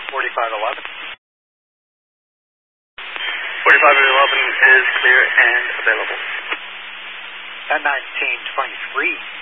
4511. 4511 is clear and available. At 1923.